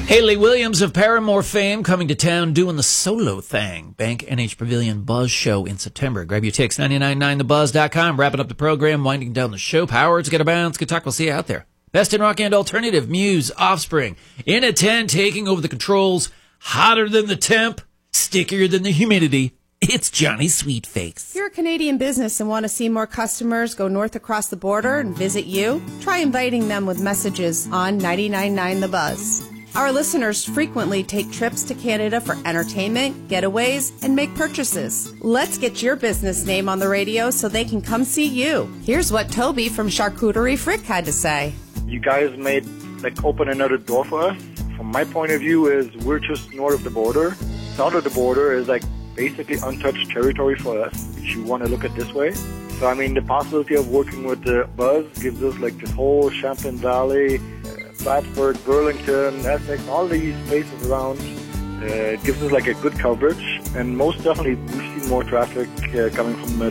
Haley Williams of Paramore fame coming to town doing the solo thing. Bank NH Pavilion Buzz Show in September. Grab your tickets, 999thebuzz.com. Wrapping up the program, winding down the show. Power's Get a Bounce. Good talk. We'll see you out there. Best in rock and alternative. Muse, Offspring. In a tent, taking over the controls. Hotter than the temp. Stickier than the humidity. It's Johnny Sweetface. If you're a Canadian business and want to see more customers go north across the border and visit you, try inviting them with messages on 99.9 The Buzz. Our listeners frequently take trips to Canada for entertainment, getaways, and make purchases. Let's get your business name on the radio so they can come see you. Here's what Toby from Charcuterie Frick had to say. You guys open another door for us. From my point of view is we're just north of the border. South of the border is basically untouched territory for us, if you want to look at it this way. So, the possibility of working with the Buzz gives us this whole Champlain Valley, Plattsburgh, Burlington, Essex, all these places around. It gives us a good coverage, and most definitely we've seen more traffic coming from the